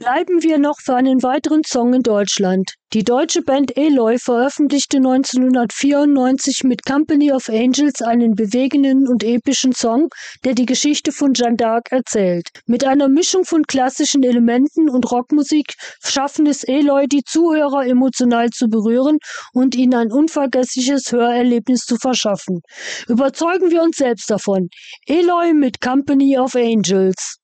Bleiben wir noch für einen weiteren Song in Deutschland. Die deutsche Band Eloy veröffentlichte 1994 mit Company of Angels einen bewegenden und epischen Song, der die Geschichte von Jeanne d'Arc erzählt. Mit einer Mischung von klassischen Elementen und Rockmusik schaffen es Eloy, die Zuhörer emotional zu berühren und ihnen ein unvergessliches Hörerlebnis zu verschaffen. Überzeugen wir uns selbst davon. Eloy mit Company of Angels.